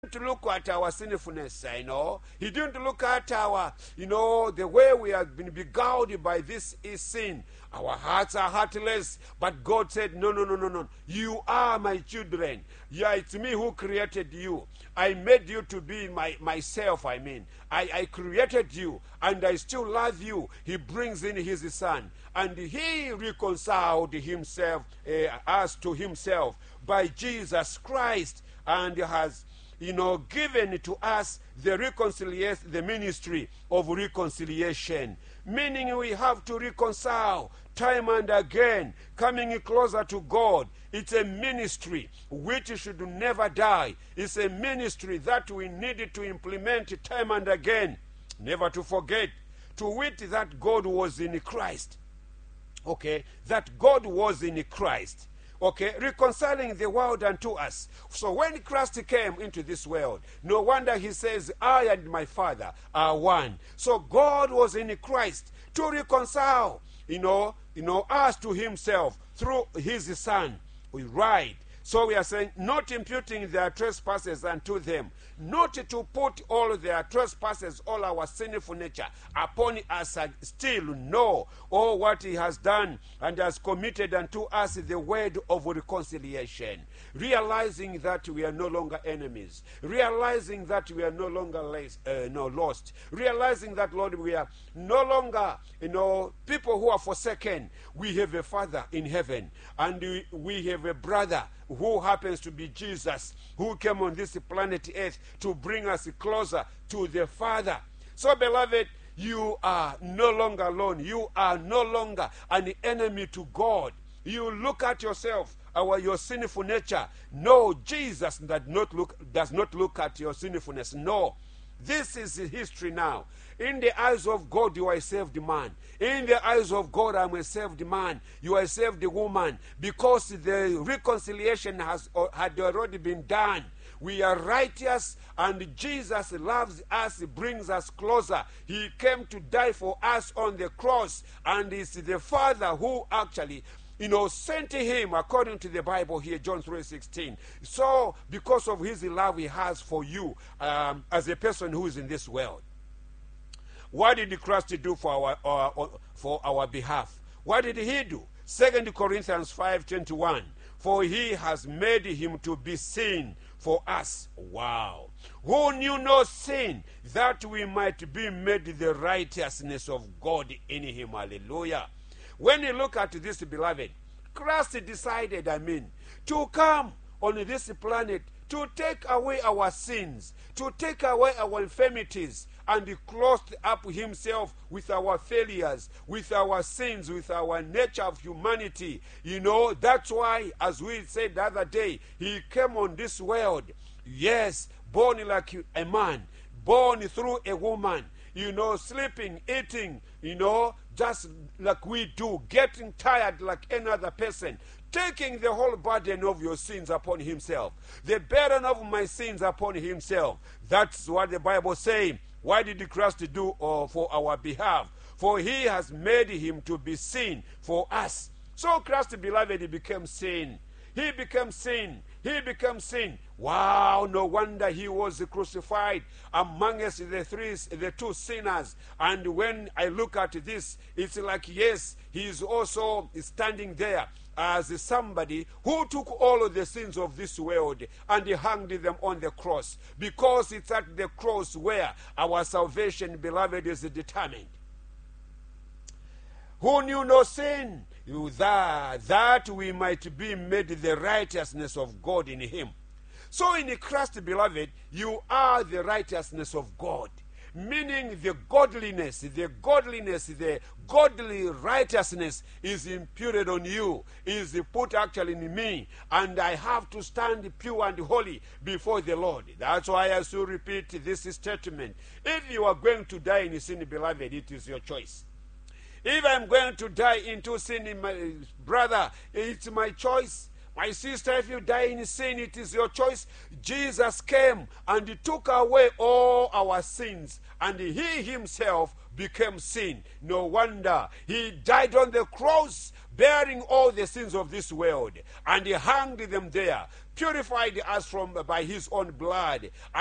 didn't look at our sinfulness, He didn't look at our, the way we have been beguiled by this sin. Our hearts are heartless, but God said, no. You are my children. Yeah, it's me who created you. I made you to be myself, I created you, and I still love you. He brings in his son, and he reconciled himself, us to himself by Jesus Christ, and has given to us the reconciliation, the ministry of reconciliation. Meaning we have to reconcile time and again, coming closer to God. It's a ministry which should never die. It's a ministry that we need to implement time and again. Never to forget, to wit that God was in Christ. Okay, that God was in Christ. Okay, reconciling the world unto us. So when Christ came into this world, no wonder he says, I and my Father are one. So God was in Christ to reconcile, us to himself through his Son. Right. So we are saying, not imputing their trespasses unto them, not to put all their trespasses, all our sinful nature upon us still. No, all what he has done and has committed unto us the word of reconciliation. Realizing that we are no longer enemies. Realizing that we are no longer lost. Realizing that, Lord, we are no longer, people who are forsaken. We have a Father in heaven, and we have a brother who happens to be Jesus, who came on this planet Earth to bring us closer to the Father. So, beloved, you are no longer alone. You are no longer an enemy to God. You look at yourself, your sinful nature. No, Jesus does not look at your sinfulness. No. This is history now. In the eyes of God, you are a saved man. In the eyes of God, I'm a saved man. You are a saved woman. Because the reconciliation had already been done. We are righteous, and Jesus loves us, brings us closer. He came to die for us on the cross, and it's the Father who actually sent him, according to the Bible here, John 3:16. So, because of his love he has for you as a person who is in this world. What did Christ do for our behalf? What did he do? 2 Corinthians 5:21. For he has made him to be sin for us. Wow. Who knew no sin, that we might be made the righteousness of God in him. Hallelujah. When you look at this, beloved, Christ decided, to come on this planet to take away our sins, to take away our infirmities, and he clothed up himself with our failures, with our sins, with our nature of humanity. That's why, as we said the other day, he came on this world, yes, born like a man, born through a woman, sleeping, eating, just like we do, getting tired like any other person, taking the whole burden of your sins upon himself, the burden of my sins upon himself. That's what the Bible says. Why did Christ do for our behalf? For he has made him to be sin for us. So Christ, beloved, he became sin. He became sin. He became sin. Wow, no wonder he was crucified amongst the two sinners. And when I look at this, it's like, yes, he is also standing there as somebody who took all of the sins of this world and he hanged them on the cross. Because it's at the cross where our salvation, beloved, is determined. Who knew no sin, that we might be made the righteousness of God in him. So in Christ, beloved, you are the righteousness of God. Meaning the godliness, the godly righteousness is imputed on you, is put actually in me, and I have to stand pure and holy before the Lord. That's why I still repeat this statement. If you are going to die in sin, beloved, it is your choice. If I'm going to die into sin, my brother, it's my choice. My sister, if you die in sin, it is your choice. Jesus came and he took away all our sins, and he himself became sin. No wonder he died on the cross, bearing all the sins of this world, and he hanged them there, purified us by his own blood.